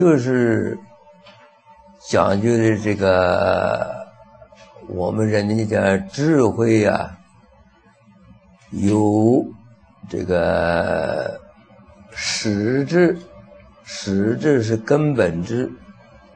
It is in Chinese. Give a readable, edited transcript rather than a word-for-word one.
就是讲究的这个我们人的叫智慧啊，有这个实质，实质是根本质，